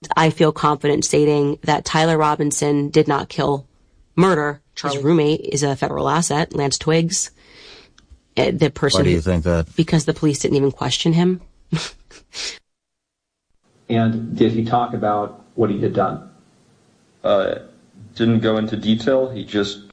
I feel confident stating that Tyler Robinson did not murder. His roommate is a federal asset, Lance Twiggs. The person. Why do you think that? Because the police didn't even question him. And did he talk about what he had done? Didn't go into detail. He just